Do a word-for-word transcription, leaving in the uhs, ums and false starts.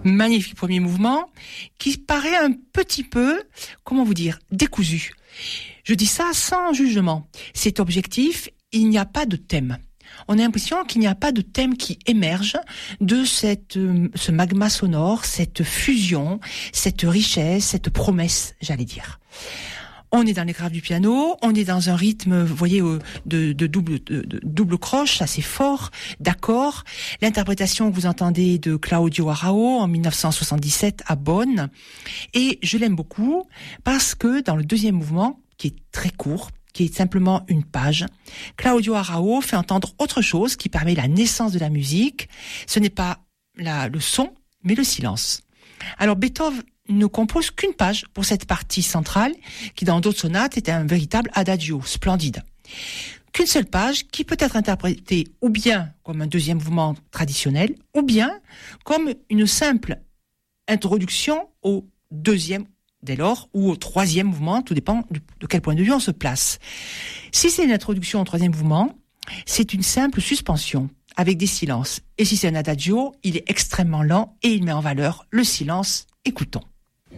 Magnifique premier mouvement qui paraît un petit peu, comment vous dire, décousu. Je dis ça sans jugement. C'est objectif, il n'y a pas de thème. On a l'impression qu'il n'y a pas de thème qui émerge de cette, euh, ce magma sonore, cette fusion, cette richesse, cette promesse, j'allais dire. On est dans les graves du piano, on est dans un rythme, vous voyez, euh, de, de double, de, de double croche, assez fort, d'accords. L'interprétation que vous entendez de Claudio Arrau en dix-neuf cent soixante-dix-sept à Bonn. Et je l'aime beaucoup parce que dans le deuxième mouvement, qui est très court, qui est simplement une page, Claudio Arrau fait entendre autre chose qui permet la naissance de la musique. Ce n'est pas la, le son, mais le silence. Alors Beethoven ne compose qu'une page pour cette partie centrale, qui dans d'autres sonates était un véritable adagio, splendide. Qu'une seule page qui peut être interprétée ou bien comme un deuxième mouvement traditionnel, ou bien comme une simple introduction au deuxième dès lors, ou au troisième mouvement, tout dépend de quel point de vue on se place. Si c'est une introduction au troisième mouvement, c'est une simple suspension avec des silences. Et si c'est un adagio, il est extrêmement lent et il met en valeur le silence. Écoutons.